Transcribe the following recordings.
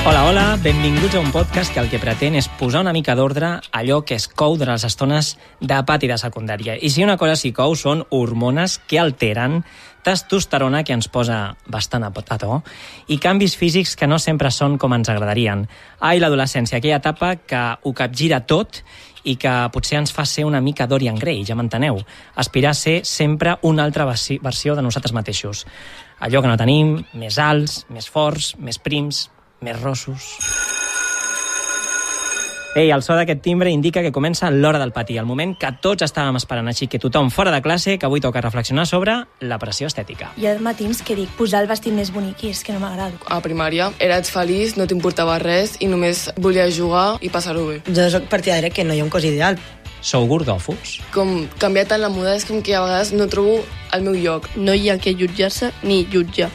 Hola, benvinguts a un podcast que el que pretén és posar una mica d'ordre a allò que es cou durant les estones de pati de secundària. I si una cosa s'hi cou són hormones que alteren, testosterona que ens posa bastant a to i canvis físics que no sempre són com ens agradarien. I l'adolescència, aquella etapa que ho capgira tot i que potser ens fa ser una mica Dorian Gray, ja m'enteneu. Aspirar a ser sempre una altra versió de nosaltres mateixos. Allò que no tenim, més alts, més forts, més prims, més rossos. Ei, el so d'aquest timbre indica que comença l'hora del patí, el moment que tots estàvem esperant, així que tothom fora de classe, que avui toca reflexionar sobre la pressió estètica. Hi ha matins que dic posar el vestit més bonic i és que no m'agrada. A primària eres feliç, no t'importava res i només volies jugar i passar-ho bé. Jo soc partidària que no hi ha un cos ideal. Sou gordòfobs? Com canviar tant la moda és com que a vegades no trobo el meu lloc. No hi ha que jutjar-se ni jutjar.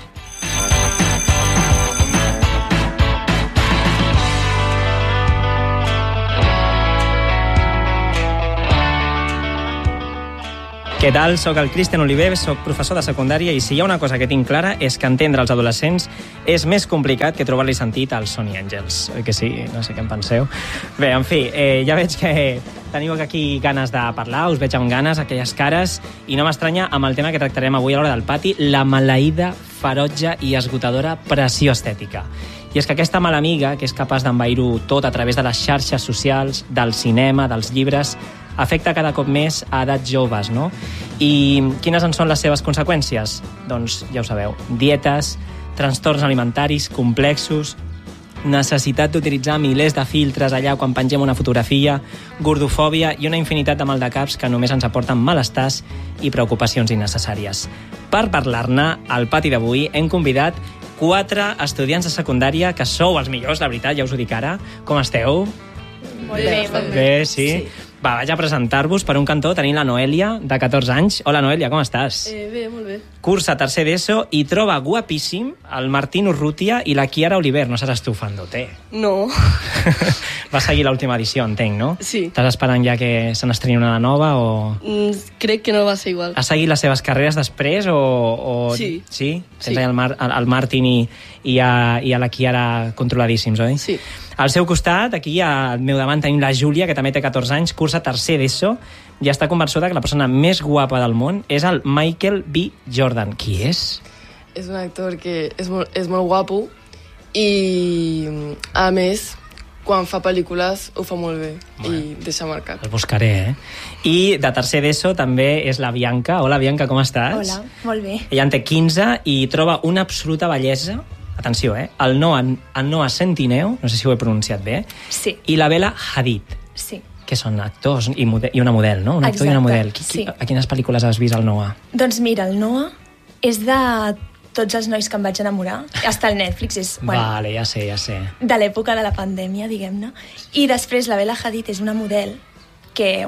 Què tal? Soc el Cristian Oliver, soc professor de secundària i si hi ha una cosa que tinc clara és que entendre els adolescents és més complicat que trobar-li sentit als Sonny Angels. Oi que sí? No sé què en penseu. Bé, en fi, ja veig que teniu aquí ganes de parlar, us veig amb ganes, aquelles cares, i no m'estranya amb el tema que tractarem avui a l'hora del pati, la maleïda, ferotge i esgotadora pressió estètica. I és que aquesta mala amiga, que és capaç d'envair-ho tot a través de les xarxes socials, del cinema, dels llibres, afecta cada cop més a edats joves, no? I quines en són les seves conseqüències? Doncs ja ho sabeu, dietes, trastorns alimentaris complexos, necessitat d'utilitzar milers de filtres allà quan pengem una fotografia, gordofòbia i una infinitat de maldecaps que només ens aporten malestars i preocupacions innecessàries. Per parlar-ne, al pati d'avui hem convidat 4 estudiants de secundària que sou els millors, la veritat, ja us ho dic ara. Com esteu? Molt bé. Bé, sí. Va, vaig a presentar-vos. Per un cantó tenim la Noèlia, de 14 anys. Hola, Noèlia, com estàs? Bé, molt bé. Cursa tercer d'ESO i troba guapíssim el Martín Urrutia i la Chiara Oliver. No seràs tu fan-dote. No. Va seguir l'última edició, entenc, no? Sí. Estàs esperant ja que se n'estreni una nova o... Crec que no va ser igual. Has seguit les seves carreres després o... Sí. Sí? Tens el Martín i a la Chiara controladíssims, oi? Sí. Al seu costat, aquí al meu davant, tenim la Júlia, que també té 14 anys, cursa tercer d'ESO, i està convençuda que la persona més guapa del món és el Michael B. Jordan. Qui és? És un actor que és molt guapo i, a més, quan fa pel·lícules ho fa molt bé i deixa marcat. El buscaré, I de tercer d'ESO també és la Bianca. Hola, Bianca, com estàs? Hola, molt bé. Ella en té 15 i troba una absoluta bellesa. Atenció, el Noah Centineo, no sé si ho he pronunciat bé, Sí. i la Bella Hadid, Sí. que són actors i una model, no? Un actor i una model. sí. A quines pel·lícules has vist el Noah? Doncs mira, el Noah és de tots els nois que em vaig enamorar. Està al Netflix, és Vale, ja sé. de l'època de la pandèmia, diguem-ne. I després la Bella Hadid és una model que,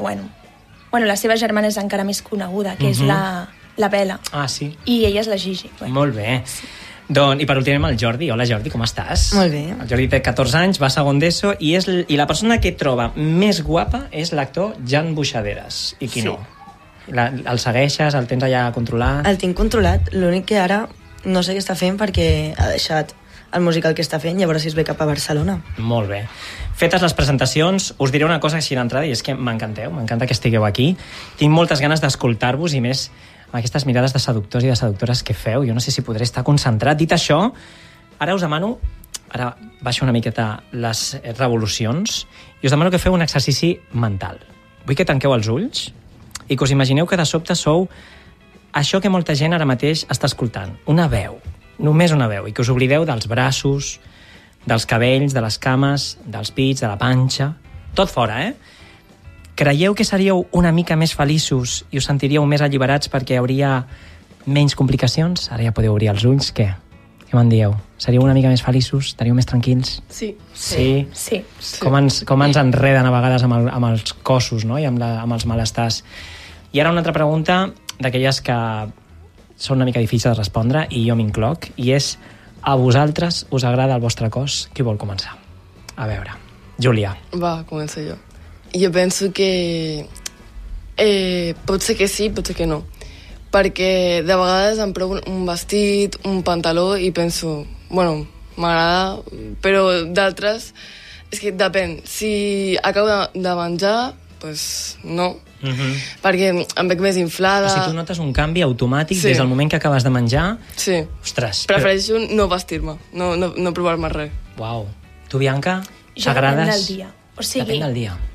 la seva germana és encara més coneguda, que és la Bella. Ah, sí. I ella és la Gigi. Molt bé. Doncs, i per últim el Jordi. Hola, Jordi, com estàs? Molt bé. El Jordi té 14 anys, va a segon d'ESO i la persona que troba més guapa és l'actor Jan Buixaderes. I qui no? El segueixes? El tens allà controlat? El tinc controlat, l'únic que ara no sé què està fent perquè ha deixat el musical que està fent i a veure si es ve cap a Barcelona. Molt bé. Fetes les presentacions, us diré una cosa així d'entrada i és que m'encanteu, m'encanta que estigueu aquí. Tinc moltes ganes d'escoltar-vos i més amb aquestes mirades de seductors i de seductores que feu. Jo no sé si podré estar concentrat. Dit això, ara us demano, ara baixo una miqueta les revolucions i us demano que feu un exercici mental. Vull que tanqueu els ulls i que us imagineu que de sobte sou això que molta gent ara mateix està escoltant, una veu, només una veu, i que us oblideu dels braços, dels cabells, de les cames, dels pits, de la panxa, tot fora, Creieu que seríeu una mica més feliços i us sentiríeu més alliberats perquè hi hauria menys complicacions? Ara ja podeu obrir els ulls, què? Què me'n dieu? Seríeu una mica més feliços? Estaríeu més tranquils? Sí. Sí? Sí. Com ens enreden a vegades amb els cossos, no? I amb els malestars. I ara una altra pregunta d'aquelles que són una mica difícils de respondre, i jo m'incloc, i és: a vosaltres us agrada el vostre cos? Qui vol començar? A veure, Júlia. Va, començo jo. Jo penso que pot ser que sí, pot ser que no. Perquè de vegades em provo un vestit, un pantaló i penso, m'agrada, però d'altres és que depèn. Si acabo de menjar, doncs no. Perquè em veig més inflada. O sigui, tu notes un canvi automàtic Sí. des del moment que acabes de menjar? Sí. Ostres. Prefereixo no vestir-me, no provar-me res. Uau. Tu, Bianca, Jo t'agrades? depèn del dia. O sigui, Depèn del dia.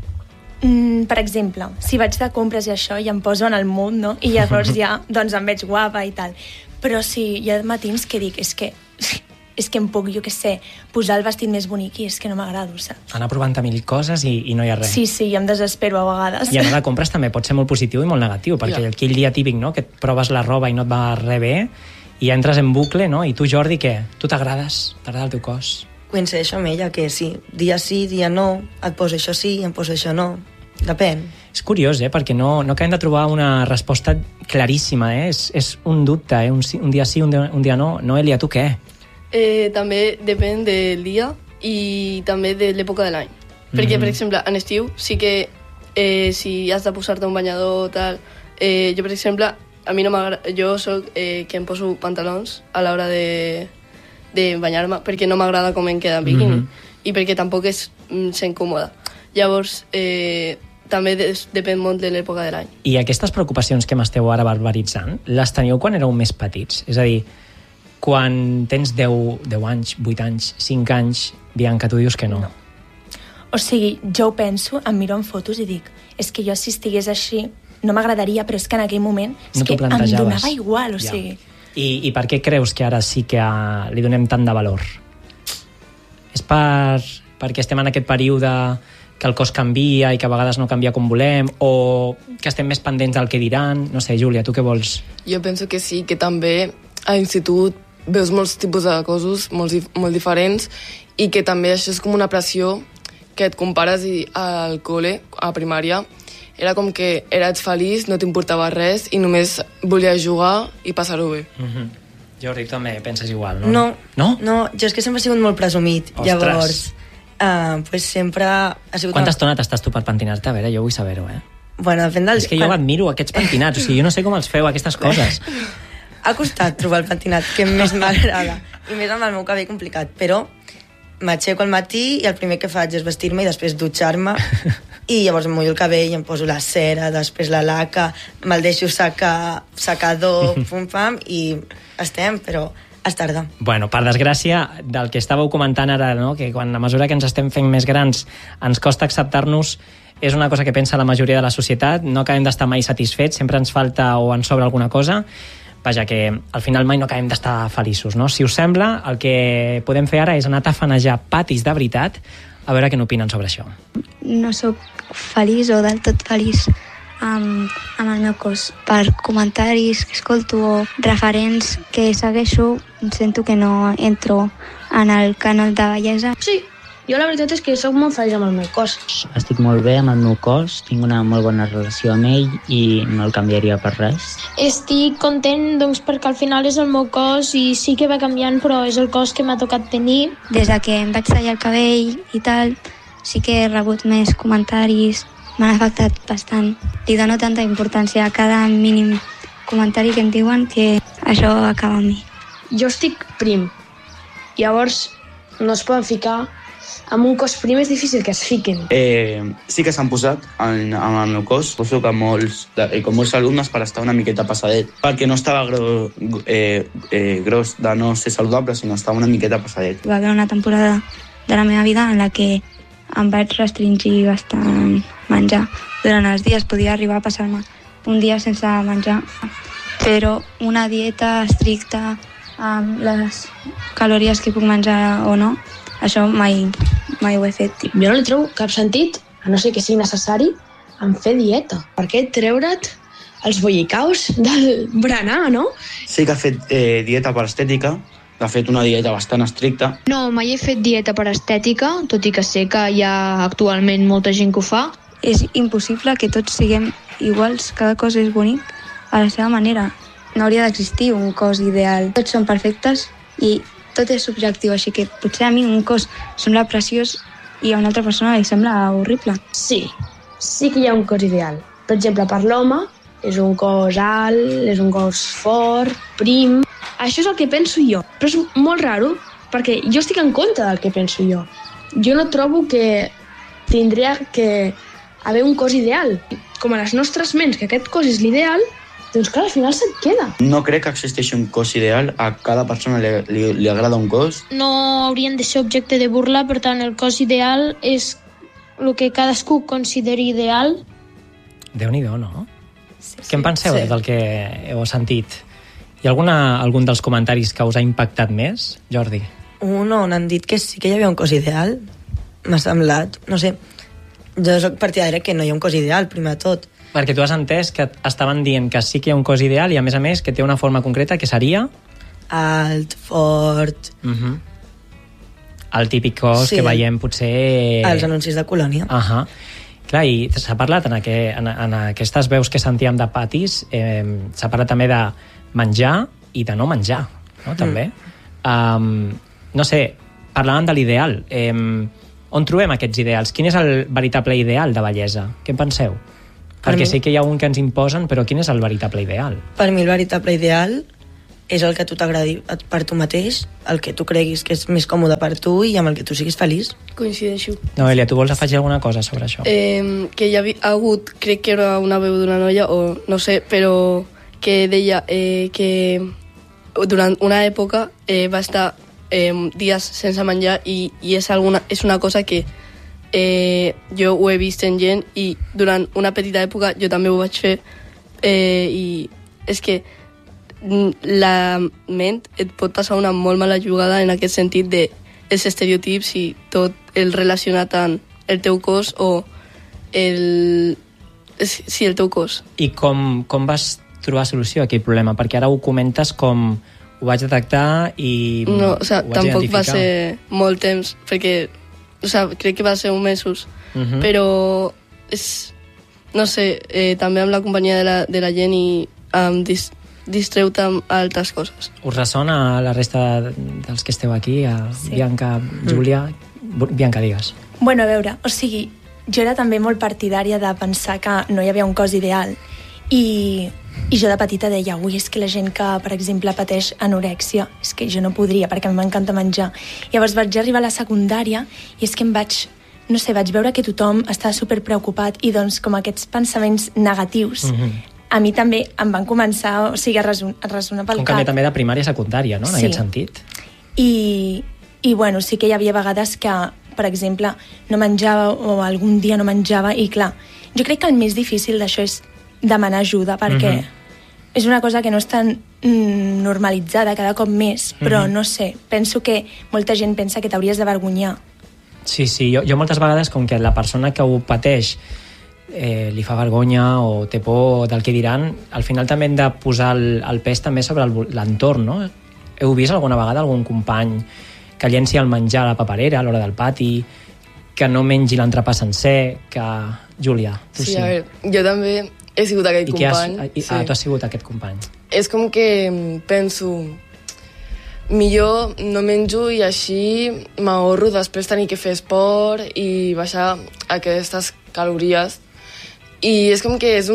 per exemple, si vaig de compres i això, ja em poso en el mood, no? I llavors ja doncs em veig guapa i tal. Però si hi ha matins que dic, és que em puc, jo què sé, posar el vestit més bonic i és que no m'agrado, saps? Anar provant mil coses i no hi ha res. Sí, i em desespero a vegades. I anar de compres també pot ser molt positiu i molt negatiu, perquè Ja. aquell dia típic, no?, que et proves la roba i no et va res bé, i entres en bucle, no? I tu, Jordi, què? Tu t'agrades? T'agrada el teu cos? Coincideixo amb ella, que sí, dia no, et poso això sí, em poso això no. Depèn. És curiós, perquè no acabem de trobar una resposta claríssima, És un dubte, un dia sí, un dia no. Noelia, tu què? També depèn del dia i també de l'època de l'any. Perquè, per exemple, en estiu sí que si has de posar-te un banyador o tal... jo, per exemple, a mi no m'agrada... Jo soc que em poso pantalons a l'hora de banyar-me perquè no m'agrada com em queda en bikini i perquè tampoc és sent còmoda. Llavors, també depèn molt de l'època de l'any. I aquestes preocupacions que m'esteu ara barbaritzant, les teníeu quan éreu més petits? És a dir, quan tens 10 anys, 8 anys, 5 anys, Bianca, tu dius que no. O sigui, jo ho penso, em miro en fotos i dic, és que jo si estigués així no m'agradaria, però és que en aquell moment és No t'ho que em plantejaves. donava igual, o Ja. sigui... I per què creus que ara sí que li donem tant de valor? És perquè estem en aquest període que el cos canvia i que a vegades no canvia com volem, o que estem més pendents del que diran? No sé, Júlia, tu què vols? Jo penso que sí, que també a l'institut veus molts tipus de coses molt diferents i que també això és com una pressió que et compares i al col·le, a primària, era com que eres feliç, no t'importava res i només volies jugar i passar-ho bé. Jordi, tu també penses igual, no? No, jo és que sempre he sigut molt presumit. Ostres. Llavors, pues sempre ha sigut... Quanta estona t'estàs tu per pentinar-te? A veure, jo vull saber-ho, Bueno, depèn del... És que jo admiro aquests pentinats, o sigui, jo no sé com els feu, aquestes coses. Ha costat trobar el pentinat que més m'agrada, i més amb el meu cabell complicat, però m'aixeco al matí i el primer que faig és vestir-me i després dutxar-me i llavors em mullo el cabell, em poso la cera, després la laca, me'l deixo secador, pum-pam, i estem, però es tarda. Bueno, per desgràcia, del que estàveu comentant ara, no? Que quan a mesura que ens estem fent més grans ens costa acceptar-nos, és una cosa que pensa la majoria de la societat, no acabem d'estar mai satisfets, sempre ens falta o ens sobra alguna cosa. Vaja, que al final mai no acabem d'estar feliços, no? Si us sembla, el que podem fer ara és anar a tafanejar patis de veritat, a veure què n'opinen sobre això. No sóc feliç o del tot feliç amb el meu cos. Per comentaris que escolto o referents que segueixo, sento que no entro en el canal de bellesa. Sí, jo la veritat és que sóc molt feliç amb el meu cos. Estic molt bé amb el meu cos, tinc una molt bona relació amb ell i no el canviaria per res. Estic content doncs, perquè al final és el meu cos i sí que va canviant, però és el cos que m'ha tocat tenir. Des de que em vaig tallar el cabell i tal, sí que he rebut més comentaris, m'han afectat bastant. Li dono tanta importància a cada mínim comentari que em diuen que això acaba amb mi. Jo estic prim, llavors no es poden ficar. Amb un cos prim és difícil que es fiquen. Sí que s'han posat amb el meu cos. Suposo que com molts alumnes per estar una miqueta passadet, perquè no estava gros de no ser saludable, sinó estava una miqueta passadet. Va haver una temporada de la meva vida en la que em vaig restringir bastant menjar. Durant els dies podia arribar a passar-me un dia sense menjar, però una dieta estricta amb les calories que puc menjar o no, això mai ho he fet. Jo no li trobo cap sentit, a no ser que sigui necessari, en fer dieta. Per què treure't els bollicaus del berenar, no? Sí que ha fet dieta per estètica, ha fet una dieta bastant estricta. No, mai he fet dieta per estètica, tot i que sé que hi ha actualment molta gent que ho fa. És impossible que tots siguem iguals, cada cos és bonic a la seva manera. No hauria d'existir un cos ideal. Tots són perfectes i tot és subjectiu, així que potser a mi un cos sembla preciós i a una altra persona li sembla horrible. Sí que hi ha un cos ideal. Per exemple, per l'home és un cos alt, és un cos fort, prim. Això és el que penso jo, però és molt raro perquè jo estic en contra del que penso jo. Jo no trobo que tindria que haver un cos ideal. Com a les nostres ments, que aquest cos és l'ideal, doncs clar, al final se't queda. No crec que existeixi un cos ideal. A cada persona li agrada un cos. No haurien de ser objecte de burla, per tant, el cos ideal és el que cadascú consideri ideal. Déu-n'hi-do, no? Sí, què en penseu del que heu sentit? Hi ha algun dels comentaris que us ha impactat més, Jordi? On han dit que sí que hi havia un cos ideal. M'ha semblat, no sé. Jo soc partidària que no hi ha un cos ideal, primer de tot. Perquè tu has entès que estaven dient que sí que hi ha un cos ideal i, a més, que té una forma concreta que seria... Alt, fort... El típic cos que veiem, potser... Els anuncis de Colònia. Clar, i s'ha parlat en aquestes veus que sentíem de patis, s'ha parlat també de menjar i de no menjar, no? També. No sé, parlàvem de l'ideal. On trobem aquests ideals? Quin és el veritable ideal de bellesa? Què en penseu? Perquè sí que hi ha un que ens imposen, però quin és el veritable ideal? Per mi el veritable ideal és el que a tu t'agradi per tu mateix, el que tu creguis que és més còmode per tu i amb el que tu siguis feliç. Coincideixo. Noelia, tu vols afegir alguna cosa sobre això? Que hi ha hagut, crec que era una veu d'una noia, o no sé, però que deia que durant una època va estar dies sense menjar i és una cosa que jo ho he vist en gent i durant una petita època jo també ho vaig fer i és que la ment et pot passar una molt mala jugada en aquest sentit de els estereotips i tot el relacionat amb el teu cos o el teu cos. I com vas trobar solució a aquell problema? Perquè ara ho comentes com ho vaig detectar i no, ho vaig tampoc identificar. va ser molt temps, perquè crec que va ser un mesos, però no sé, també amb la companyia de la gent i distreu-te amb altres coses. Us ressona a la resta dels que esteu aquí? Bianca, Júlia? Bianca, digues. Bueno, a veure, o sigui, jo era també molt partidària de pensar que no hi havia un cos ideal i jo de petita deia, ui, és que la gent que, per exemple, pateix anorèxia, és que jo no podria, perquè a mi m'encanta menjar. Llavors vaig arribar a la secundària i és que vaig veure que tothom estava superpreocupat i doncs com aquests pensaments negatius a mi també em van començar a ressonar pel cap. Un canvi també de primària a secundària, no?, en aquest sentit. I bueno, sí que hi havia vegades que, per exemple, no menjava o algun dia no menjava i clar, jo crec que el més difícil d'això és demanar ajuda perquè és una cosa que no és tan normalitzada cada cop més, però no sé, penso que molta gent pensa que t'hauries d'avergonyar. Sí, jo moltes vegades, com que la persona que ho pateix li fa vergonya o té por del que diran, al final també hem de posar el pes també sobre l'entorn, no? Heu vist alguna vegada algun company que llenci el menjar a la paperera a l'hora del pati, que no mengi l'entrepà sencer, que... Júlia, tu sí. Sí, a veure, jo també he sigut aquest company. Tu has sigut aquest company. És com que penso, millor no menjo i així m'ahorro després tenir que fer esport i baixar aquestes calories. I és com que és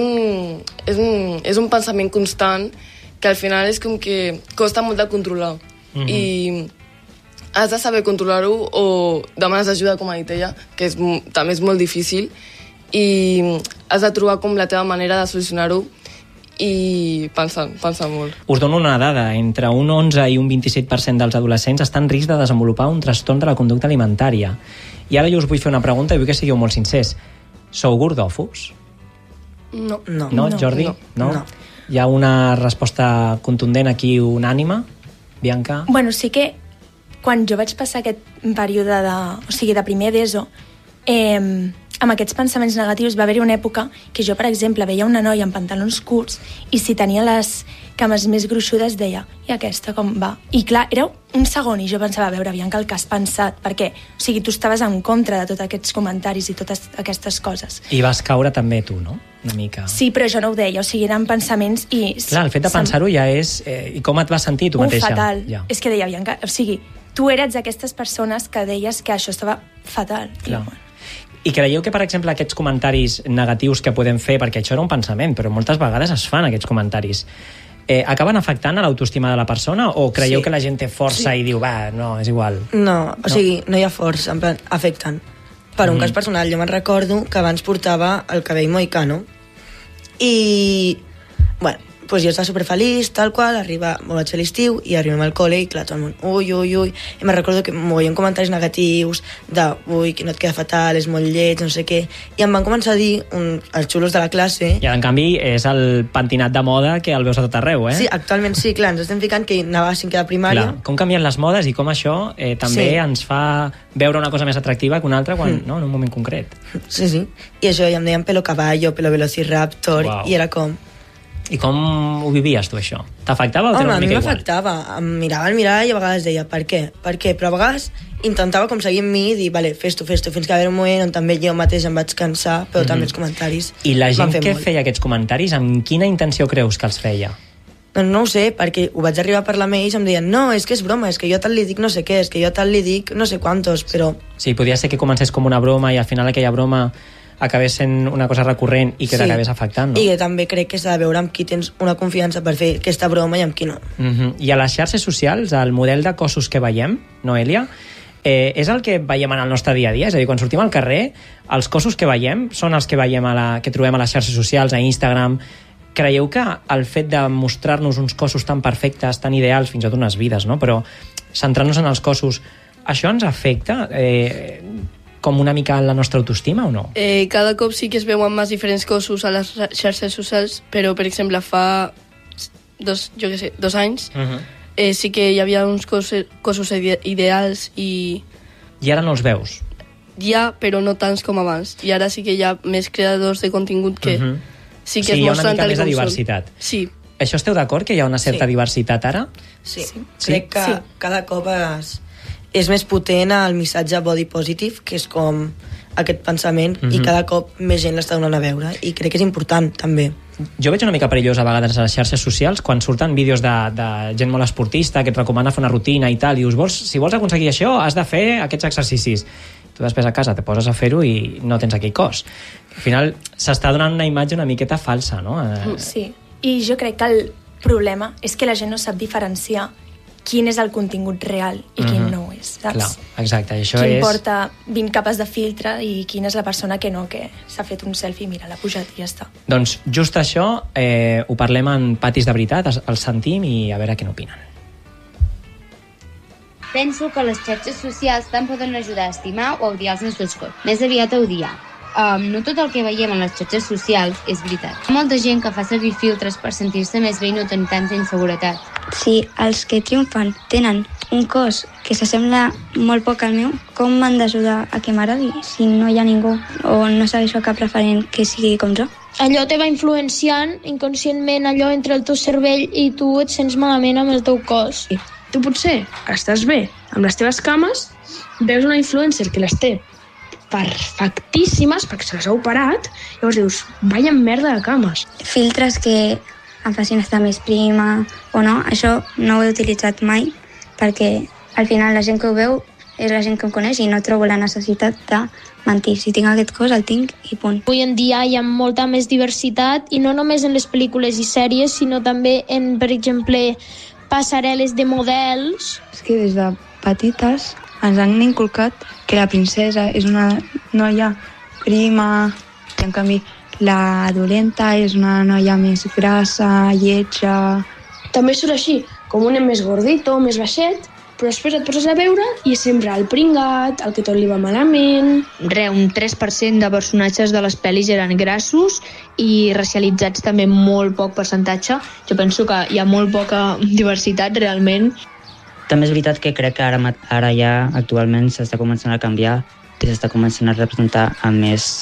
un pensament constant que al final és com que costa molt de controlar. I has de saber controlar-ho o demanes ajuda, com ha dit ella, que també és molt difícil, i has de trobar com la teva manera de solucionar-ho i pensar molt. Us dono una dada. Entre un 11 i un 27% dels adolescents estan en risc de desenvolupar un trastorn de la conducta alimentària. I ara jo us vull fer una pregunta i vull que sigueu molt sincers. Sou gordòfobs? No, Jordi? No. Hi ha una resposta contundent aquí, unànime? Bianca? Bueno, sí que quan jo vaig passar aquest període de primer d'ESO, amb aquests pensaments negatius va haver-hi una època que jo, per exemple, veia una noia amb pantalons curts i si tenia les cames més gruixudes deia, i aquesta com va? I clar, era un segon i jo pensava, a veure, Bianca, el que has pensat, perquè tu estaves en contra de tots aquests comentaris i totes aquestes coses. I vas caure també tu, no? Una mica. Sí, però jo no ho deia, eren pensaments i... Clar, el fet de pensar-ho ja és... I com et vas sentir tu mateixa? Fatal. Ja. És que deia, Bianca, tu eres d'aquestes persones que deies que això estava fatal. Clar. I creieu que, per exemple, aquests comentaris negatius que podem fer, perquè això era un pensament, però moltes vegades es fan aquests comentaris, acaben afectant a l'autoestima de la persona o creieu que la gent té força i diu, va, no, és igual? No, o sigui, no hi ha força, en plan, afecten. Per un cas personal, jo me'n recordo que abans portava el cabell mohicano i, bueno, pues jo estava superfeliç, tal qual, molt vaig a l'estiu i arribem al col·le i clar, tot el món, ui, i me'n recordo que m'ho veien comentaris negatius de, ui, que no et queda fatal, és molt lleig, no sé què, i em van començar a dir els xulos de la classe... I en canvi és el pentinat de moda que el veus a tot arreu, Sí, actualment sí, clar, ens estem ficant que anava a cinquè de primària... Clar, com canvien les modes i com això també ens fa veure una cosa més atractiva que una altra quan, no, en un moment concret. Sí, i això, ja em deien pelo caballo, pelo velociraptor, i era com... I com ho vivies tu, això? T'afectava o t'era una mica igual? Home, a mi m'afectava. Em mirava al mirall i a vegades deia, per què? Però a vegades intentava com seguir amb mi i dir, vale, fes-ho, fins que va haver un moment on també jo mateix em vaig cansar, però també els comentaris I la gent que molt. feia aquests comentaris, amb quina intenció creus que els feia? Doncs no ho sé, perquè ho vaig arribar a parlar amb ells i em deien, no, és que és broma, és que jo tal li dic no sé què, és que jo tal li dic no sé quantos, però... Sí, podia ser que comencés com una broma i al final aquella broma acabés sent una cosa recurrent i que t'acabés afectant, no? I que també crec que s'ha de veure amb qui tens una confiança per fer aquesta broma i amb qui no. I a les xarxes socials, el model de cossos que veiem, Noelia, és el que veiem en el nostre dia a dia? És a dir, quan sortim al carrer, els cossos que veiem són els que veiem que trobem a les xarxes socials, a Instagram. Creieu que el fet de mostrar-nos uns cossos tan perfectes, tan ideals, fins i tot unes vides, no? Però centrar-nos en els cossos, això ens afecta com una mica en la nostra autoestima o no? Cada cop sí que es veuen més diferents cossos a les xarxes socials, però, per exemple, fa 2 anys sí que hi havia uns cossos ideals i... I ara no els veus? Ja, però no tants com abans. I ara sí que hi ha més creadors de contingut que sí que es mostren tal com són. Sí, hi ha una mica més de diversitat. Sí. Això esteu d'acord, que hi ha una certa diversitat ara? Sí. Crec que cada cop és més potent el missatge body positive, que és com aquest pensament, i cada cop més gent l'està donant a veure, i crec que és important, també. Jo veig una mica perillós a vegades a les xarxes socials quan surten vídeos de gent molt esportista que et recomana fer una rutina i tal, i dius, si vols aconseguir això has de fer aquests exercicis. Tu després a casa te poses a fer-ho i no tens aquell cos. Al final s'està donant una imatge una miqueta falsa, no? Sí, i jo crec que el problema és que la gent no sap diferenciar quin és el contingut real i quin no és, saps? Clar, exacte, això quin és... porta 20 capes de filtre i quina és la persona que no, que s'ha fet un selfie, mira, l'ha pujat i ja està. Doncs just això ho parlem en Patis de Veritat, els sentim i a veure què n'opinen. Penso que les xarxes socials tant poden ajudar a estimar o a odiar els nostres cossos. Més aviat a odiar. No tot el que veiem en les xarxes socials és veritat. Hi ha molta gent que fa servir filtres per sentir-se més bé i no tenir tanta inseguretat. Si els que triomfen tenen un cos que s'assembla molt poc al meu, com m'han d'ajudar a que m'agradi si no hi ha ningú o no segueixo cap referent que sigui com jo? Allò te va influenciant inconscientment allò entre el teu cervell i tu et sents malament amb el teu cos. Tu potser estàs bé amb les teves cames, veus una influencer que les té perfectíssimes perquè se les ha operat, llavors dius, vaya merda de cames. Filtres que em facin estar més prima o no, això no ho he utilitzat mai perquè al final la gent que ho veu és la gent que em coneix i no trobo la necessitat de mentir. Si tinc aquest cos, el tinc i punt. Avui en dia hi ha molta més diversitat i no només en les pel·lícules i sèries, sinó també en, per exemple, passarel·les de models. És que des de petites ens han inculcat que la princesa és una noia prima, i en canvi la dolenta és una noia més grassa, lletja... També surt així, com un nen més gordito, més baixet, però després et poses a veure i és sempre el pringat, el que tot li va malament... Un 3% de personatges de les pel·lis eren grassos i racialitzats també molt poc percentatge. Jo penso que hi ha molt poca diversitat realment. També és veritat que crec que ara ja actualment s'està començant a canviar i s'està començant a representar amb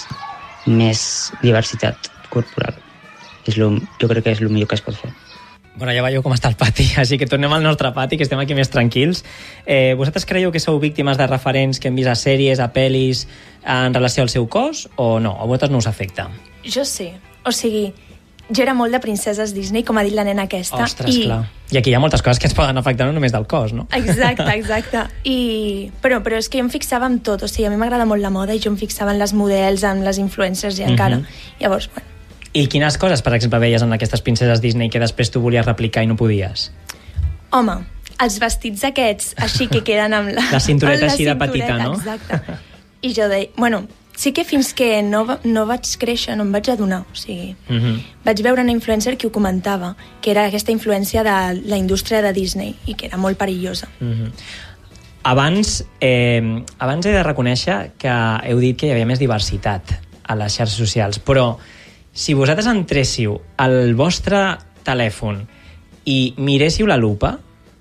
més diversitat corporal. Jo crec que és el millor que es pot fer. Bueno, ja veieu com està el pati, així que tornem al nostre pati, que estem aquí més tranquils. Vosaltres creieu que sou víctimes de referents que hem vist a sèries, a pel·lis, en relació al seu cos, o no? O a vosaltres no us afecta? Jo sí. O sigui, jo era molt de princeses Disney, com ha dit la nena aquesta. Ostres, clar. I aquí hi ha moltes coses que ens poden afectar, no només del cos, no? Exacte. Però és que jo em fixava en tot. O sigui, a mi m'agrada molt la moda i jo em fixava en les models, en les influencers i encara. Llavors, bueno. I quines coses, per exemple, veies en aquestes princeses Disney que després tu volies replicar i no podies? Home, els vestits aquests així que queden amb la... La cintureta així de petita, no? Exacte. I jo deia... Bueno, sí que fins que no vaig créixer no em vaig adonar, o sigui... Vaig veure una influencer que ho comentava, que era aquesta influència de la indústria de Disney i que era molt perillosa. Abans he de reconèixer que heu dit que hi havia més diversitat a les xarxes socials, però si vosaltres entréssiu al vostre telèfon i miréssiu la lupa,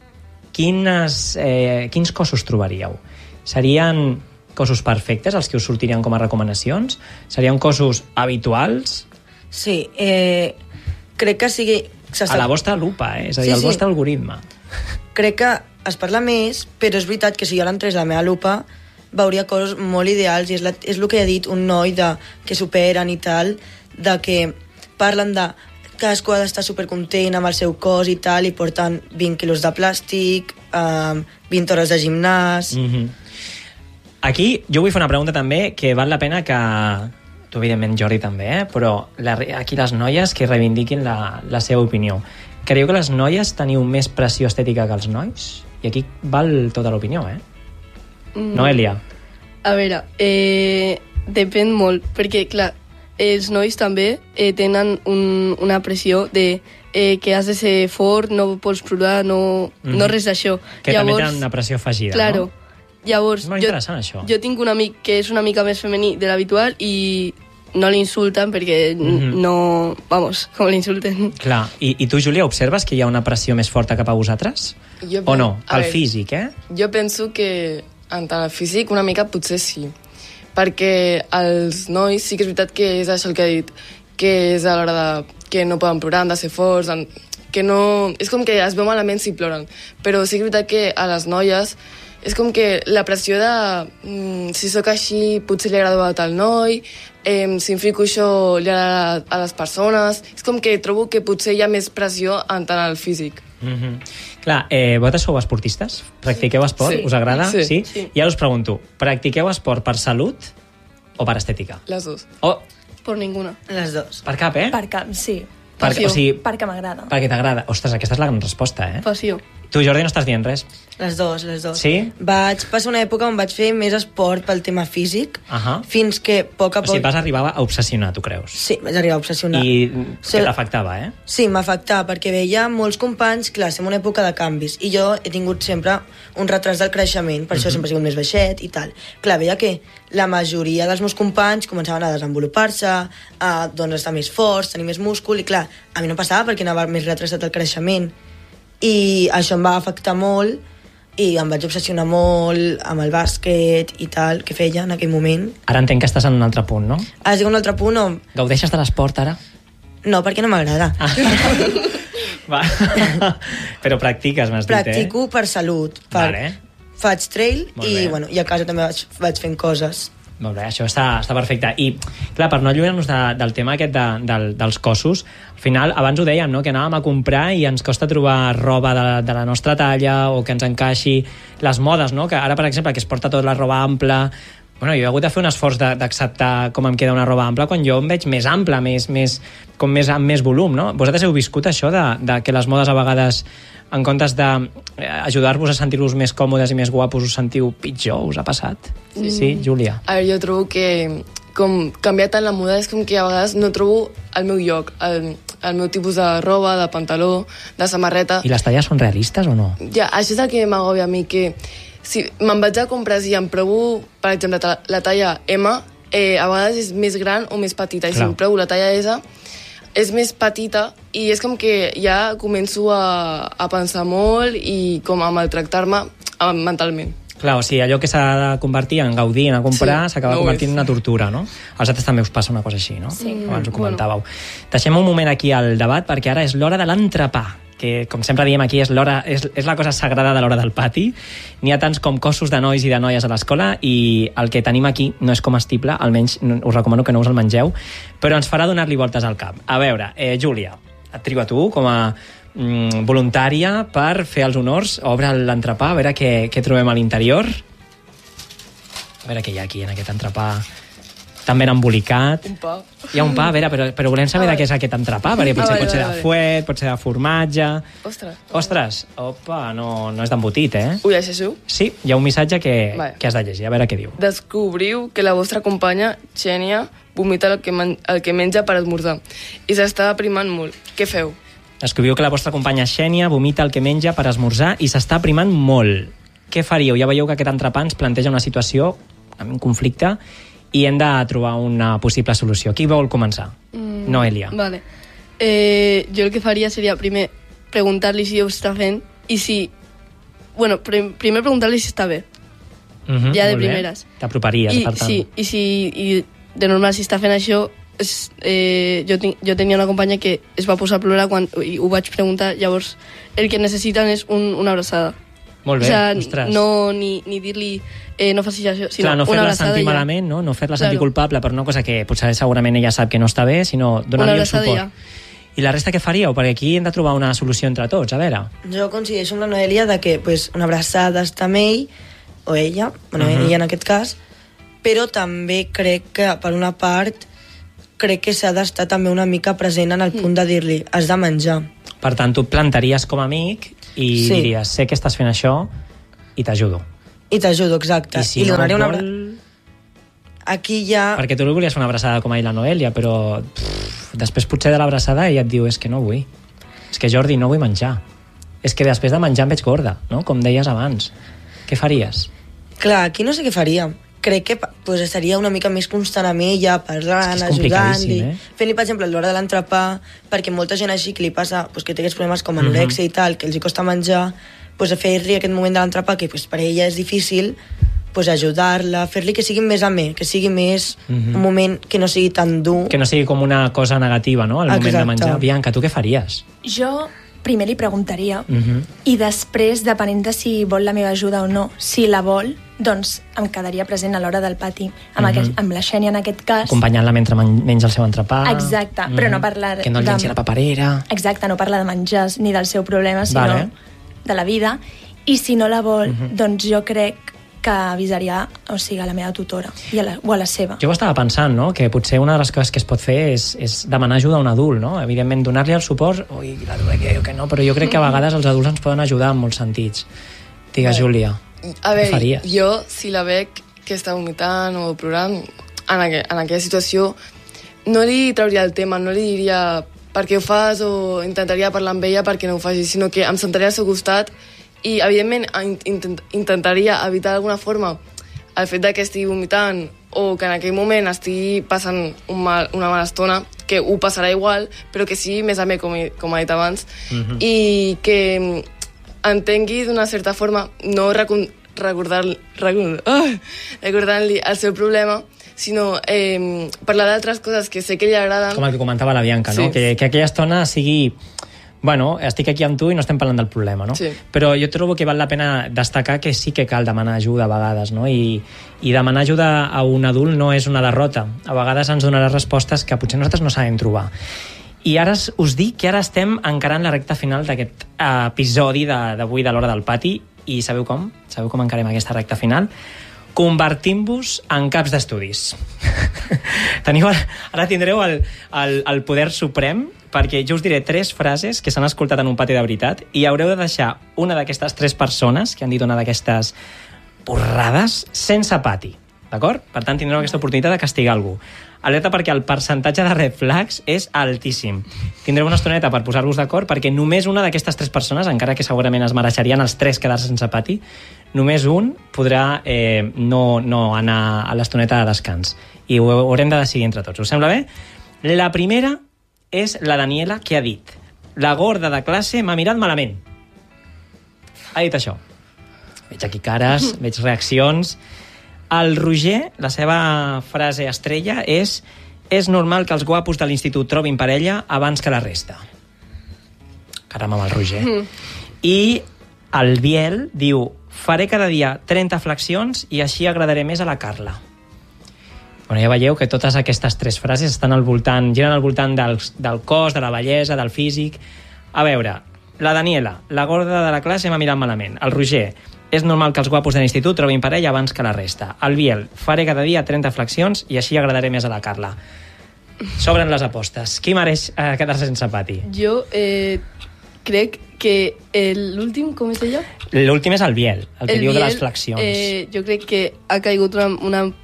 quins cossos trobaríeu? Serien cossos perfectes els que us sortirien com a recomanacions? Serien cossos habituals? Sí, crec que sigui... A la vostra lupa, és a dir, al vostre algoritme. Crec que es parla més, però és veritat que si jo l'entrés a la meva lupa veuria coses molt ideals i és el que he dit, un noi que superen i tal, de que parlen de cadascú ha d'estar supercontent amb el seu cos i tal, i porten 20 quilos de plàstic, 20 hores de gimnàs... Aquí jo vull fer una pregunta també que val la pena que... Tu, evidentment, Jordi, també, però aquí les noies que reivindiquin la seva opinió. Creieu que les noies teniu més pressió estètica que els nois? I aquí val tota l'opinió, Noelia. A veure, depèn molt, perquè, clar, els nois també tenen una pressió de que has de ser fort, no pots plorar, no res d'això. Que també tenen una pressió afegida, claro, no? Llavors, és molt interessant, això. Jo tinc un amic que és una mica més femení de l'habitual i no l'insulten perquè no... Vamos, com l'insulten. Clar, i tu, Júlia, observes que hi ha una pressió més forta cap a vosaltres? O no? Pel físic, Jo penso que en tant el físic una mica potser sí, perquè els nois sí que és veritat que és això el que he dit, que és a l'hora de que no poden plorar, han de ser forts, que no... És com que es veu malament si ploren, però sí que és veritat que a les noies és com que la pressió de si sóc així potser li agrada a tal noi, si em fico això li agrada a les persones, és com que trobo que potser hi ha més pressió en tant al físic. Clar, vosaltres sou esportistes? Practiqueu esport? Sí. Us agrada? Sí. I ara us pregunto, practiqueu esport per salut o per estètica? Les dues. Per ninguna. Les dues. Per cap, Per cap, sí. Perquè m'agrada. Perquè t'agrada. Ostres, aquesta és la gran resposta, Passió. Tu, Jordi, no estàs dient res? Les dues. Sí? Vaig passar una època on vaig fer més esport pel tema físic, fins que a poc a poc... O sigui, vas arribar a obsessionar, tu creus? Sí, vaig arribar a obsessionar. I que t'afectava, Sí, m'afectava, perquè veia molts companys, clar, estem en una època de canvis, i jo he tingut sempre un retras del creixement, per això sempre he sigut més baixet i tal. Clar, veia que la majoria dels meus companys començaven a desenvolupar-se, a estar més forts, tenir més múscul, i clar, a mi no passava perquè anava més retrasat el creixement. I això em va afectar molt i em vaig obsessionar molt amb el bàsquet i tal, que feia en aquell moment. Ara entenc que estàs en un altre punt, no? Estic en un altre punt on... Gaudeixes de l'esport, ara? No, perquè no m'agrada. Va. Però practiques, m'has dit, Practico per salut. Faig trail i a casa també vaig fent coses. Molt bé, això està perfecte. I, clar, per no allunyar-nos del tema aquest dels cossos, al final, abans ho dèiem, no?, que anàvem a comprar i ens costa trobar roba de la nostra talla o que ens encaixi les modes, no?, que ara, per exemple, que es porta tot la roba ampla... Bueno, jo he hagut de fer un esforç d'acceptar com em queda una roba ampla quan jo em veig més ampla, amb més volum, no? Vosaltres heu viscut això de que les modes a vegades, en comptes d'ajudar-vos a sentir-vos més còmodes i més guapos, us sentiu pitjor? Us ha passat? Sí, Júlia? A veure, jo trobo que com canviar tant la moda és com que a vegades no trobo el meu lloc, el meu tipus de roba, de pantaló, de samarreta. I les talles són realistes o no? Ja, això és el que m'agobia a mi, que si me'n vaig a comprar i em provo, per exemple, la talla M, a vegades és més gran o més petita, i si em provo la talla S, és més petita, i és com que ja començo a pensar molt i com a maltractar-me mentalment. Clar, o sigui, allò que s'ha de convertir en gaudir, en a comprar, s'acaba convertint en una tortura, no? A vosaltres també us passa una cosa així, no? Sí. Abans ho comentàveu. Deixem un moment aquí al debat, perquè ara és l'hora de l'entrepà, que, com sempre diem aquí, és la cosa sagrada de l'hora del pati. N'hi ha tants com cossos de nois i de noies a l'escola, i el que tenim aquí no és comestible, almenys us recomano que no us el mengeu, però ens farà donar-li voltes al cap. A veure, Júlia, et trio a tu com a voluntària per fer els honors. Obre l'entrepà, a veure què trobem a l'interior. A veure què hi ha aquí en aquest entrepà tan ben embolicat. Un pa. Hi ha un pa, a veure, però volem saber de què és aquest entrepà, perquè potser pot ser de fuet, pot ser de formatge... Ostres, opa, no és d'embotit, eh? Ho llegeixo? Sí, hi ha un missatge que has de llegir, a veure què diu. Descobriu que la vostra companya, Xènia, vomita el que menja per esmorzar i s'està aprimant molt. Què feu? Descobriu que la vostra companya Xènia vomita el que menja per esmorzar i s'està aprimant molt. Què faríeu? Ja veieu que aquest entrepà ens planteja una situació amb un conflicte i hem de trobar una possible solució. Qui vol començar? Noelia. Vale. Jo el que faria seria primer preguntar-li si ho està fent i si... Bueno, primer preguntar-li si està bé. Ja de primeres. T'aproparies, per tant. Sí, i de normal si està fent això... jo tenia una companya que es va posar a plorar quan ho vaig preguntar, llavors el que necessiten és una abraçada. Molt bé, ostres. No ni dir-li no facis això, sinó no una abraçada. No fer-la sentir malament, no fer-la sentir culpable per una cosa que potser segurament ella sap que no està bé, sinó donar-li el suport. I la resta què faríeu? Perquè aquí hem de trobar una solució entre tots, a veure. Jo coincideixo amb la Noelia de que una abraçada està amb ell, o ella, ella en aquest cas, però també crec que per una part crec que s'ha d'estar també una mica present en el punt de dir-li, has de menjar. Per tant, tu et plantaries com a amic i diries, sé que estàs fent això i t'ajudo. I t'ajudo, exacte. I si no li donaria Aquí ja... Perquè tu li volies fer una abraçada com a la Noelia, però després potser de l'abraçada ella et diu, és que no vull. És que Jordi, no vull menjar. És que després de menjar em veig gorda, no? Com deies abans. Què faries? Clar, aquí no sé què faria. Crec que estaria una mica més constant amb ella, parlant, ajudant-li, fent-li, per exemple, a l'hora de l'entrepà, perquè molta gent així que li passa que té aquests problemes com anorexia i tal, que els hi costa menjar, fer-li aquest moment de l'entrepà, que per ella és difícil, ajudar-la, fer-li que sigui més amè, que sigui més un moment que no sigui tan dur. Que no sigui com una cosa negativa, no?, al moment de menjar. Bianca, tu què faries? Jo primer li preguntaria i després, depenent de si vol la meva ajuda o no, si la vol, doncs em quedaria present a l'hora del pati amb la Xènia en aquest cas. Acompanyant-la mentre menja el seu entrepà. Exacte, però no parlar... Que no llenci la paperera. Exacte, no parlar de menjars ni del seu problema, sinó de la vida. I si no la vol, doncs jo crec que avisaria, a la meva tutora o a la seva. Jo ho estava pensant, no?, que potser una de les coses que es pot fer és demanar ajuda a un adult, no? Evidentment, donar-li el suport, la dura que diu que no, però jo crec que a vegades els adults ens poden ajudar en molts sentits. Digues, Júlia, què faries? Jo, si la veig que està vomitant o plorant, en aquella situació, no li trauria el tema, no li diria per què ho fas o intentaria parlar amb ella perquè no ho faci, sinó que em sentaria al seu costat i, evidentment, intentaria evitar d'alguna forma el fet que estigui vomitant o que en aquell moment estigui passant una mala estona, que ho passarà igual, però que sigui més amè, com ha dit abans, i que entengui d'una certa forma, no recordant-li el seu problema, sinó parlar d'altres coses que sé que li agraden. Com el que comentava la Bianca, no? Que aquella estona sigui... Bueno, estic aquí amb tu i no estem parlant del problema, no? Sí. Però jo trobo que val la pena destacar que sí que cal demanar ajuda a vegades, no? I demanar ajuda a un adult no és una derrota. A vegades ens donarà respostes que potser nosaltres no sabem trobar. I ara us dic que ara estem encarant la recta final d'aquest episodi d'avui de l'Hora del Pati, i sabeu com? Sabeu com encarem aquesta recta final? Convertint-vos en caps d'estudis. Ara tindreu el poder suprem, perquè jo us diré 3 frases que s'han escoltat en un pati de veritat i haureu de deixar una d'aquestes 3 persones que han dit una d'aquestes borrades sense pati, d'acord? Per tant, tindreu aquesta oportunitat de castigar algú. Alerta, perquè el percentatge de red flags és altíssim. Tindreu una estoneta per posar-vos d'acord, perquè només una d'aquestes 3 persones, encara que segurament es mereixerien els 3 quedar-se sense pati, només un podrà no anar a l'estoneta de descans. I ho haurem de decidir entre tots. Us sembla bé? La primera és la Daniela, que ha dit: la gorda de classe m'ha mirat malament. Ha dit això. Veig aquí cares, veig reaccions. El Roger, la seva frase estrella és normal que els guapos de l'institut trobin parella abans que la resta. Caram amb el Roger. I el Biel diu: faré cada dia 30 flexions i així agradaré més a la Carla. Bueno, ja veieu que totes aquestes 3 frases giren al voltant del cos, de la bellesa, del físic. A veure, la Daniela, la gorda de la classe m'ha mirat malament. El Roger, és normal que els guapos de l'institut trobin parella abans que la resta. El Biel, faré cada dia 30 flexions i així agradaré més a la Carla. S'obren les apostes. Qui mereix quedar-se sense pati? Jo crec que l'últim, com es deia? L'últim és el Biel, el que diu de les flexions. Jo crec que ha caigut en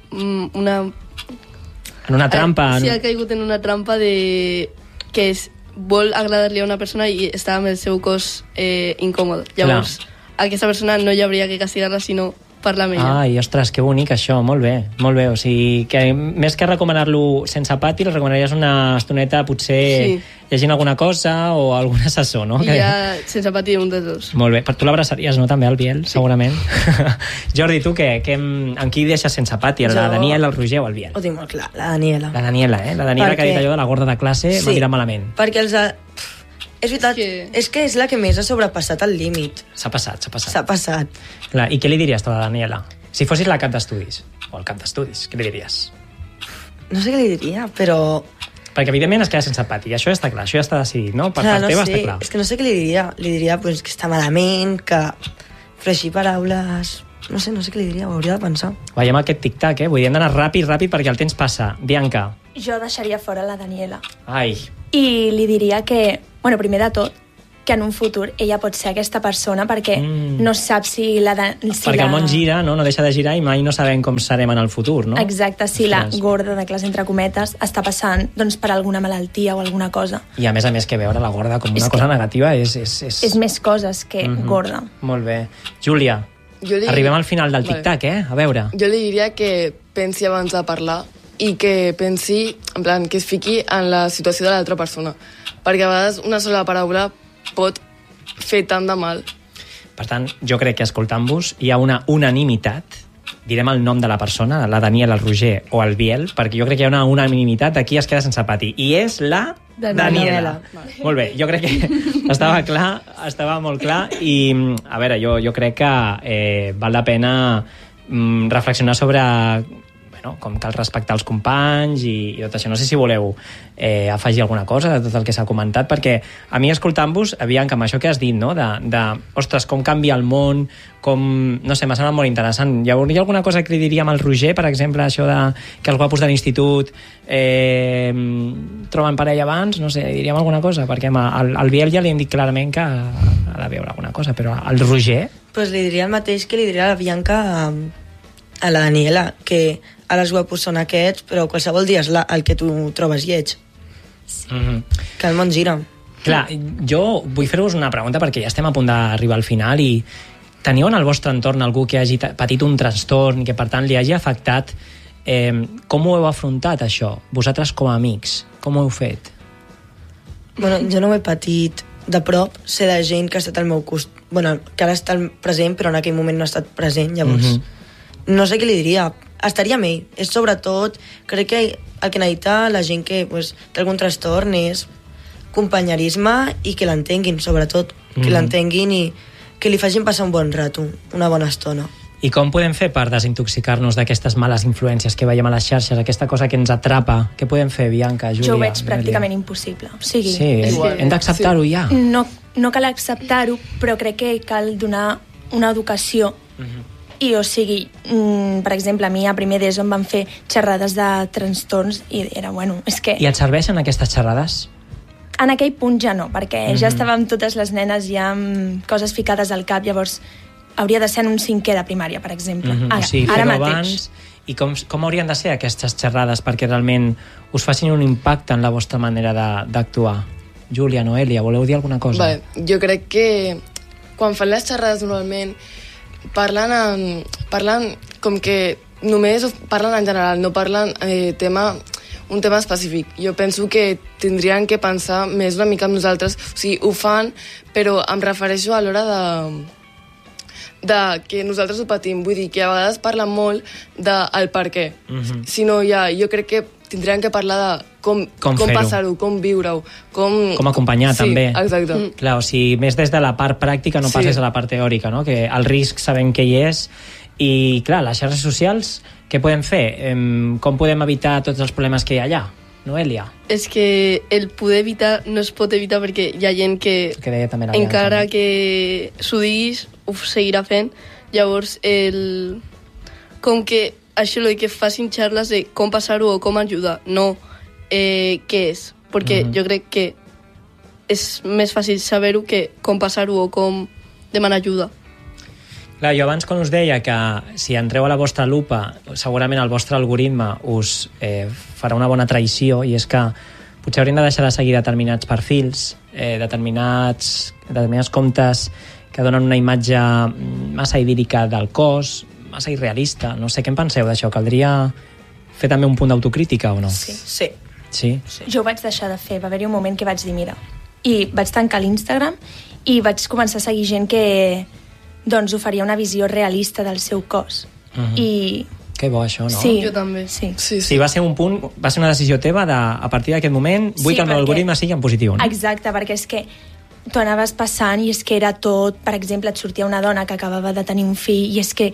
una trampa. Sí, ha caigut en una trampa de que vol agradar-li a una persona i està amb el seu cos incòmode. Llavors, aquesta persona no hi hauria que castigar-la, sinó parlar amb ella. Ai, ostres, que bonic això, molt bé, molt bé. O sigui, que més que recomanar-lo sense pati, li recomanaries una estoneta potser llegint alguna cosa o algun assessor, no? I ja sense pati un dels dos. Molt bé, per tu l'abraçaries, no, també, el Biel, segurament? Jordi, tu què? Amb qui deixes sense pati? La Daniela, el Roger o el Biel? Ho tinc molt clar, la Daniela. La Daniela, La Daniela, que ha dit allò de la gorda de classe, m'ha mirat malament. Perquè és veritat, és que és la que més ha sobrepassat el límit. S'ha passat. Clar, i què li diries tu a la Daniela? Si fossis la cap d'estudis, o el cap d'estudis, què li diries? No sé què li diria, però... Perquè evidentment es queda sense pati, i això ja està clar, això ja està decidit, no? Per part teva està clar. És que no sé què li diria. Li diria pues, que està malament, que freixir paraules... No sé què li diria, ho hauria de pensar. Veiem aquest tic-tac, Vull dir, hem d'anar ràpid perquè el temps passa. Bianca. Jo deixaria fora la Daniela. Ai. I li diria que, primer de tot, que en un futur ella pot ser aquesta persona perquè no sap si la... Perquè el món gira, no deixa de girar i mai no sabem com serem en el futur, no? Exacte, si la gorda de classe, entre cometes, està passant per alguna malaltia o alguna cosa. I a més que veure la gorda com una cosa negativa és... És més coses que gorda. Molt bé. Júlia, arribem al final del tic-tac, A veure. Jo li diria que pensi abans de parlar i que pensi, en plan, que es fiqui en la situació de l'altra persona. Perquè a vegades una sola paraula pot fer tant de mal. Per tant, jo crec que escoltant-vos hi ha una unanimitat, direm el nom de la persona, la Daniela, el Roger o el Biel, perquè jo crec que hi ha una unanimitat de qui es queda sense pati, i és la Daniela. Molt bé, jo crec que estava molt clar, i a veure, jo crec que val la pena reflexionar sobre com cal respectar els companys i tot això. No sé si voleu afegir alguna cosa de tot el que s'ha comentat, perquè a mi, escoltant-vos, Bianca, amb això que has dit, no? Ostres, com canvia el món, no sé, m'ha semblat molt interessant. Hi hauria alguna cosa que li diríem al Roger, per exemple, això de que els guapos de l'institut troben parella abans? No sé, diríem alguna cosa, perquè al Biel ja li hem dit clarament que ha de veure alguna cosa, però al Roger... Pues li diria el mateix que li diria a la Bianca a la Daniela, que ara els guapos són aquests, però qualsevol dia és el que tu trobes lleig. Que el món gira. Clar, jo vull fer-vos una pregunta perquè ja estem a punt d'arribar al final i teniu en el vostre entorn algú que hagi patit un trastorn i que per tant li hagi afectat? Com ho heu afrontat, això? Vosaltres com a amics, com ho heu fet? Bueno, jo no ho he patit de prop, sé de gent que ha estat al meu costat, que ara està present però en aquell moment no ha estat present, llavors no sé què li diria. Estaria amb ell. És sobretot, crec que el que necessita la gent que té algun trastorn és companyerisme i que l'entenguin, sobretot. Que l'entenguin i que li facin passar un bon rato, una bona estona. I com podem fer per desintoxicar-nos d'aquestes males influències que veiem a les xarxes, aquesta cosa que ens atrapa? Què podem fer, Bianca, Júlia? Jo ho veig pràcticament impossible. O sigui, hem d'acceptar-ho ja. No cal acceptar-ho, però crec que cal donar una educació. I, o sigui, per exemple, a mi a primer d'ESO em van fer xerrades de trastorns i era, és que... I et serveixen aquestes xerrades? En aquell punt ja no, perquè ja estàvem totes les nenes ja amb coses ficades al cap, llavors hauria de ser en un 5è de primària, per exemple. Ara mateix. I com haurien de ser aquestes xerrades perquè realment us facin un impacte en la vostra manera d'actuar? Júlia, Noelia, voleu dir alguna cosa? Jo crec que quan fan les xerrades normalment parlen com que només parlen en general, no parlen un tema específic. Jo penso que tindrien que pensar més una mica en nosaltres. O sigui, ho fan, però em refereixo a l'hora de que nosaltres ho patim. Vull dir que a vegades parlen molt del per què. Si no, jo crec que tindrien que parlar de com passar-ho, com viure-ho, com acompanyar, també. Sí, exacte. Clar, o sigui, més des de la part pràctica, no passes a la part teòrica, no? Que el risc sabem que hi és. I, clar, les xarxes socials, què podem fer? Com podem evitar tots els problemes que hi ha allà? Noelia? És que el poder evitar no es pot evitar perquè hi ha gent que deia també la encara Bianca, que s'ho diguis ho seguirà fent. Llavors, com que això el que facin xarles de com passar-ho o com ajudar, no què és. Perquè jo crec que és més fàcil saber-ho que com passar-ho o com demanar ajuda. Clar, jo abans quan us deia que si entreu a la vostra lupa segurament el vostre algoritme us farà una bona traïció, i és que potser hauríem de deixar de seguir determinats perfils, determinats comptes que donen una imatge massa idíl·lica del cos, massa irrealista. No sé, què en penseu d'això? Caldria fer també un punt d'autocrítica o no? Sí. Sí? Jo ho vaig deixar de fer, va haver-hi un moment que vaig dir, mira, i vaig tancar l'Instagram i vaig començar a seguir gent que doncs oferia una visió realista del seu cos. I que bo això, no? sí, jo també. Sí, va ser un punt, va ser una decisió teva de, a partir d'aquest moment, vull que el meu algoritme sigui en positiu, no? Exacte, perquè és que tu anaves passant i és que era tot, per exemple, et sortia una dona que acabava de tenir un fill i és que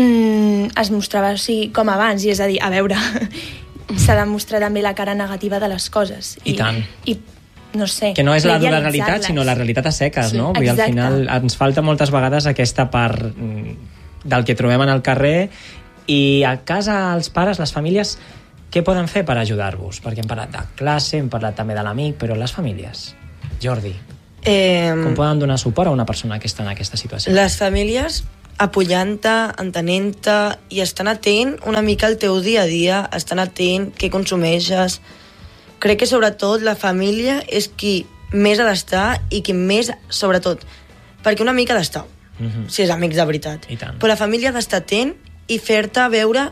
es mostrava com abans, i és a dir, a veure, s'ha de mostrar també la cara negativa de les coses. I tant. I no sé, que no és la dura realitat, sinó la realitat a seques, no? Vull dir, al final ens falta moltes vegades aquesta part del que trobem en el carrer. I a casa els pares, les famílies, què poden fer per ajudar-vos? Perquè hem parlat de classe, hem parlat també de l'amic, però les famílies, Jordi, com poden donar suport a una persona que està en aquesta situació? Les famílies apoyant-te, entenent-te i estan atent una mica al teu dia a dia, estan atent què consumeixes. Crec que sobretot la família és qui més ha d'estar i qui més, sobretot, perquè una mica ha d'estar, si és amics de veritat. Però la família ha d'estar atent i fer-te veure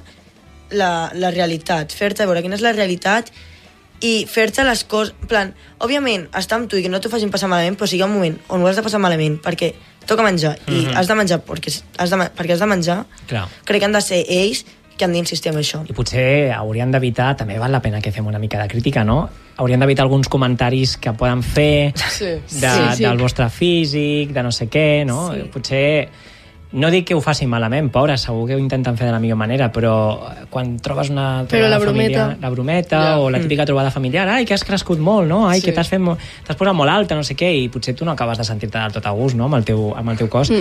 la realitat, fer-te veure quina és la realitat i fer-te les coses... En plan, òbviament, estar amb tu i que no t'ho facin passar malament, però sigui un moment on ho has de passar malament, perquè toca menjar i has de menjar perquè has de menjar. Clar. Crec que han de ser ells que han d'insistir en això. I potser haurien d'evitar, també val la pena que fem una mica de crítica, no? Haurien d'evitar alguns comentaris que poden fer del vostre físic, de no sé què, no? Sí. Potser, no dic que ho facin malament, pobres, segur que ho intenten fer de la millor manera, però quan trobes una la brometa o la típica trobada familiar, ai, que has crescut molt, no? Ai, que t'has posat molt alta, no sé què, i potser tu no acabes de sentir-te del tot a gust, no?, amb el teu cos.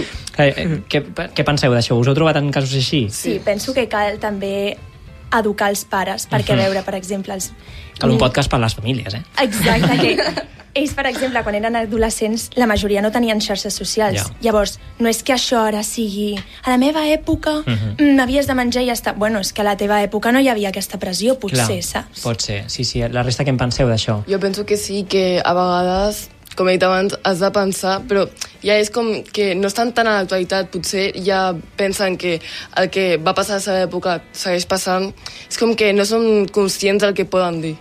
Què penseu d'això? Us heu trobat en casos així? Sí, penso que cal també educar els pares, perquè veure, per exemple... Cal un podcast per les famílies, Exacte, que ells, per exemple, quan eren adolescents, la majoria no tenien xarxes socials. Llavors, no és que això ara sigui... A la meva època havies de menjar i ja està. Bueno, és que a la teva època no hi havia aquesta pressió, potser, saps? Pot ser, sí. La resta, què en penseu d'això? Jo penso que sí, que a vegades, com he dit abans, has de pensar, però ja és com que no estan tan a l'actualitat, potser ja pensen que el que va passar a la seva època segueix passant. És com que no són conscients del que poden dir.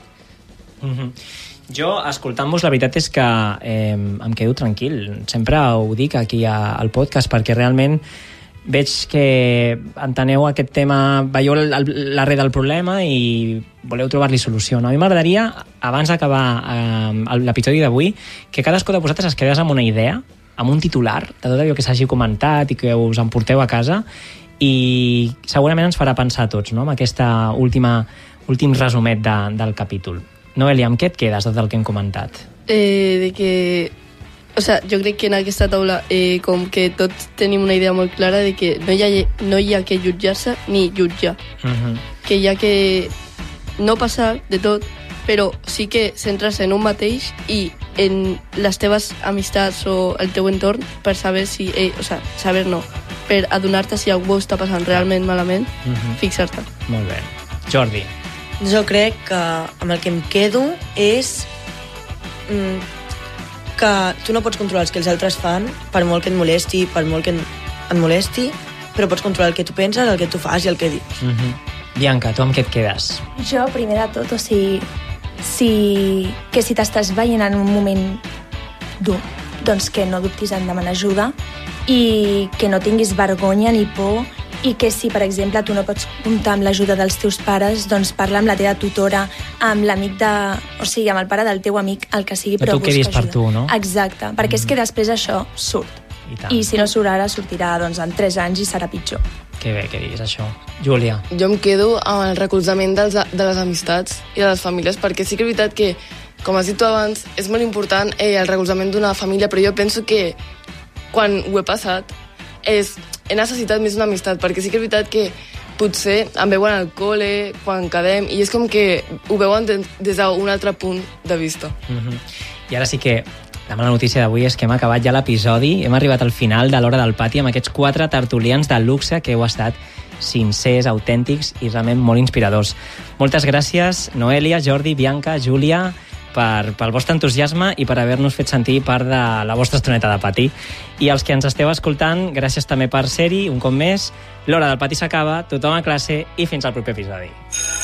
Jo, escoltant-vos, la veritat és que em quedo tranquil. Sempre ho dic aquí al podcast, perquè realment veig que enteneu aquest tema, veieu l'arrel del problema i voleu trobar-li solució. No? A mi m'agradaria, abans d'acabar l'episodi d'avui, que cadascú de vosaltres es quedés amb una idea, amb un titular de tot allò que s'hagi comentat i que us emporteu a casa, i segurament ens farà pensar a tots, no?, amb aquest últim resumet del capítol. Noelia, amb què et quedes de tot el que hem comentat? De que... O sea, jo crec que en aquesta taula com que tots tenim una idea molt clara de que no hi ha que jutjar-se ni jutjar. Que hi ha que no passar de tot, però sí que centrar-se en un mateix i en les teves amistats o el teu entorn per saber si... saber no, per adonar-te si algú està passant realment malament, fixar-te. Molt bé. Jordi. Jo crec que amb el que em quedo és que tu no pots controlar el que els altres fan, per molt que et molesti, per molt que et molesti, però pots controlar el que tu penses, el que tu fas i el que dius. Bianca, tu amb què et quedes? Jo, primer de tot, si t'estàs veient en un moment dur, doncs que no dubtis en demanar ajuda i que no tinguis vergonya ni por, i que si, per exemple, tu no pots comptar amb l'ajuda dels teus pares, doncs parla amb la teva tutora, amb l'amic amb el pare del teu amic, el que sigui, però busca ajuda. Tu quedis per tu, no? Exacte, perquè és que després això surt. I si no surt ara, sortirà en 3 anys i serà pitjor. Que bé que diguis això. Júlia. Jo em quedo amb el recolzament de les amistats i de les famílies, perquè sí que és veritat que, com has dit tu abans, és molt important el recolzament d'una família, però jo penso que quan ho he passat he necessitat més una amistat, perquè sí que és veritat que potser em veuen al col·le, quan quedem, i és com que ho veuen des d'un altre punt de vista. I ara sí que la mala notícia d'avui és que hem acabat ja l'episodi, hem arribat al final de l'Hora del Pati amb aquests 4 tertulians de luxe que heu estat sincers, autèntics i realment molt inspiradors. Moltes gràcies, Noelia, Jordi, Bianca, Júlia, pel vostre entusiasme i per haver-nos fet sentir part de la vostra estoneta de pati. I els que ens esteu escoltant, gràcies també per ser-hi un cop més. L'Hora del Pati s'acaba, tothom a classe i fins al proper episodi.